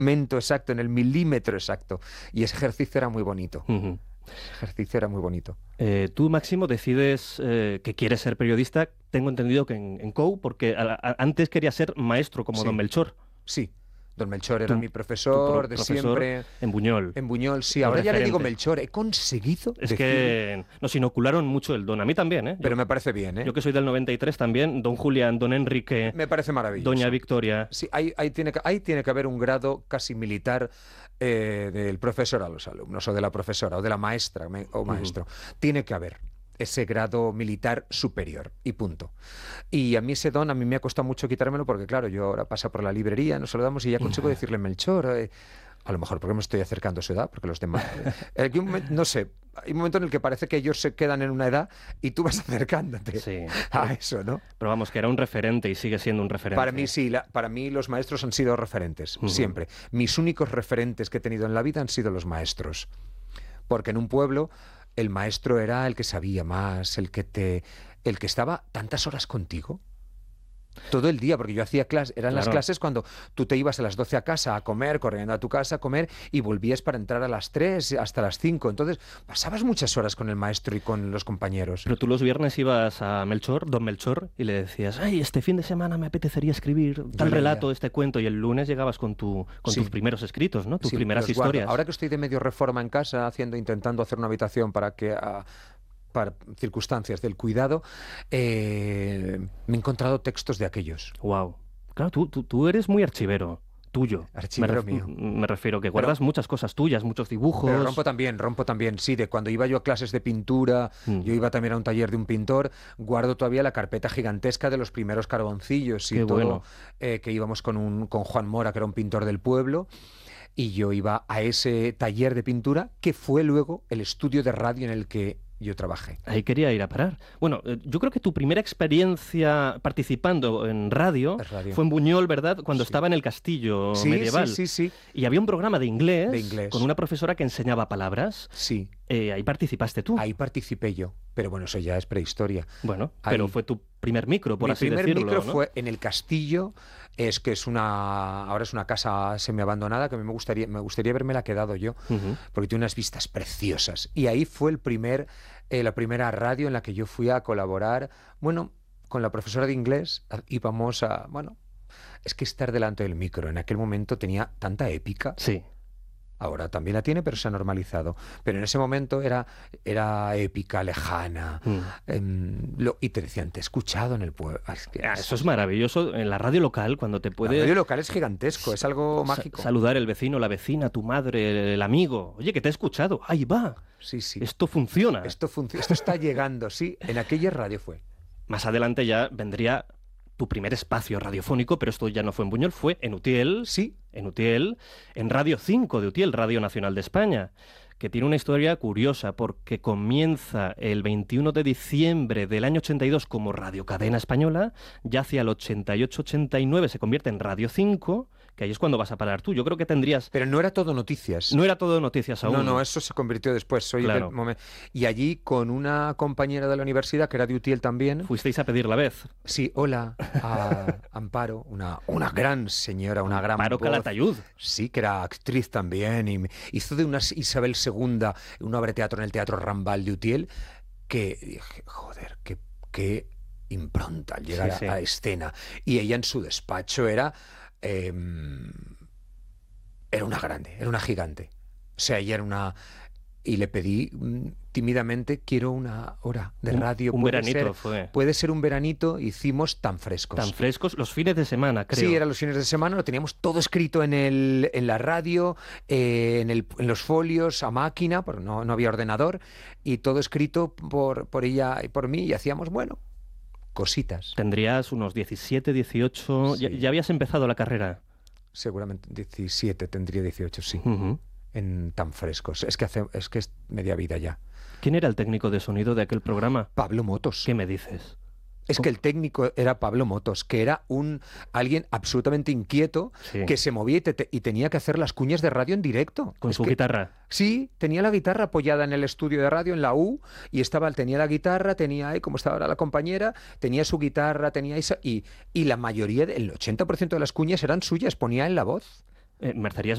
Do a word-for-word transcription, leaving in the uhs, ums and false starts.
momento exacto, en el milímetro exacto. Y ese ejercicio era muy bonito. Uh-huh. Ese ejercicio era muy bonito. Eh, tú, Máximo, decides eh, que quieres ser periodista, tengo entendido que en, en C O U, porque a, a, antes querías ser maestro como Sí. don Melchor. Sí. Don Melchor era tu, mi profesor pro de profesor siempre. En Buñol. En Buñol, sí. Ahora ya le digo Melchor. He conseguido Es decir... que nos inocularon mucho el don. A mí también, ¿eh? Pero yo, me parece bien, ¿eh? Yo que soy del noventa y tres también. Don Julián, don Enrique... Me parece maravilloso. Doña Victoria... Sí, ahí, ahí, tiene, que, ahí tiene que haber un grado casi militar eh, del profesor a los alumnos, o de la profesora, o de la maestra o maestro. Uh-huh. Tiene que haber ese grado militar superior, y punto. Y a mí ese don, a mí me ha costado mucho quitármelo, porque claro, yo ahora paso por la librería, nos saludamos y ya consigo decirle Melchor, eh, a lo mejor porque me estoy acercando a su edad, porque los demás... Eh, hay un momento, no sé, hay un momento en el que parece que ellos se quedan en una edad y tú vas acercándote sí, a pero, eso, ¿no? Pero vamos, que era un referente y sigue siendo un referente. Para mí sí, la, para mí los maestros han sido referentes, uh-huh. siempre. Mis únicos referentes que he tenido en la vida han sido los maestros, porque en un pueblo... El maestro era el que sabía más, el que te, el que estaba tantas horas contigo. Todo el día, porque yo hacía clases, eran claro. las clases cuando tú te ibas a las doce a casa a comer, corriendo a tu casa a comer, y volvías para entrar a las tres hasta las cinco. Entonces, pasabas muchas horas con el maestro y con los compañeros. Pero tú los viernes ibas a Melchor, don Melchor, y le decías, ay, este fin de semana me apetecería escribir tal relato, este cuento, y el lunes llegabas con, tu, con sí. tus primeros escritos, ¿no? Tus sí, primeras historias. Guardo. Ahora que estoy de medio reforma en casa, haciendo, intentando hacer una habitación para que... Uh, para circunstancias del cuidado, eh, me he encontrado textos de aquellos. Wow. Claro, tú, tú, tú eres muy archivero, tuyo. Archivero me mío. Me refiero que guardas pero, muchas cosas tuyas, muchos dibujos. Pero rompo también, rompo también, sí, de cuando iba yo a clases de pintura, mm. yo iba también a un taller de un pintor, guardo todavía la carpeta gigantesca de los primeros carboncillos y Qué todo, bueno. eh, que íbamos con, un, con Juan Mora, que era un pintor del pueblo, y yo iba a ese taller de pintura, que fue luego el estudio de radio en el que yo trabajé. Ahí quería ir a parar. Bueno, yo creo que tu primera experiencia participando en radio, radio. fue en Buñol, ¿verdad? Cuando sí. estaba en el castillo sí, medieval. Sí, sí, sí. Y había un programa de inglés, de inglés. con una profesora que enseñaba palabras. Sí. Eh, ahí participaste tú. Ahí participé yo. Pero bueno, eso ya es prehistoria. Bueno, ahí. pero fue tu primer micro, por Mi así primer decirlo. micro ¿no? fue en el castillo, es que es una ahora es una casa semiabandonada que a mí me gustaría me gustaría haberme quedado yo, uh-huh. porque tiene unas vistas preciosas. Y ahí fue el primer eh, la primera radio en la que yo fui a colaborar, bueno, con la profesora de inglés. Íbamos a, bueno, es que estar delante del micro en aquel momento tenía tanta épica. Sí. Ahora también la tiene, pero se ha normalizado. Pero en ese momento era, era épica, lejana. Mm. Eh, lo, y te decían, te he escuchado en el pueblo. Es que ah, eso es maravilloso. En la radio local, cuando te puede... La radio local es gigantesco, es algo mágico. Sa saludar el vecino, la vecina, tu madre, el amigo. Oye, que te he escuchado. Ahí va. Sí, sí. Esto funciona. Esto, func esto está llegando, sí. En aquella radio fue. Más adelante ya vendría... tu primer espacio radiofónico, pero esto ya no fue en Buñol, fue en Utiel, sí, en Utiel, en Radio cinco de Utiel, Radio Nacional de España, que tiene una historia curiosa porque comienza el veintiuno de diciembre del año ochenta y dos como radiocadena española, ya hacia el ochenta y ocho ochenta y nueve se convierte en Radio cinco, que ahí es cuando vas a parar tú. Yo creo que tendrías... Pero no era todo noticias. No era todo noticias aún. No, no, eso se convirtió después. Soy claro. el momento. Y allí, con una compañera de la universidad, que era de Utiel también... Fuisteis a pedir la vez. Sí, hola, a Amparo, una, una gran señora, una gran Amparo voz. Calatayud. Sí, que era actriz también, y hizo de una Isabel segunda una obra de teatro en el Teatro Rambal de Utiel, que dije, joder, qué, qué impronta al llegar sí, sí. a, a escena. Y ella en su despacho era... Eh, era una grande, era una gigante. O sea, ella era una... Y le pedí mm, tímidamente, quiero una hora de radio. Un, un veranito ser, fue. Puede ser un veranito, hicimos tan frescos. Tan frescos, los fines de semana, creo. Sí, eran los fines de semana, lo teníamos todo escrito en, el, en la radio, eh, en, el, en los folios, a máquina, porque no, no había ordenador, y todo escrito por, por ella y por mí, y hacíamos, bueno, cositas. Tendrías unos diecisiete, dieciocho, sí. ya, ya habías empezado la carrera. Seguramente diecisiete, tendría dieciocho, sí. Uh-huh. En tan frescos. Es que, hace, es que es media vida ya. ¿Quién era el técnico de sonido de aquel programa? Pablo Motos. ¿Qué me dices? Es que el técnico era Pablo Motos, que era un alguien absolutamente inquieto, sí. que se movía y, te, y tenía que hacer las cuñas de radio en directo. ¿Con es su que, guitarra? Sí, tenía la guitarra apoyada en el estudio de radio, en la U, y estaba, tenía la guitarra, tenía ahí, como estaba ahora la compañera, tenía su guitarra, tenía esa, y, y la mayoría, el ochenta por ciento de las cuñas eran suyas, ponía en la voz. Eh, merecerías,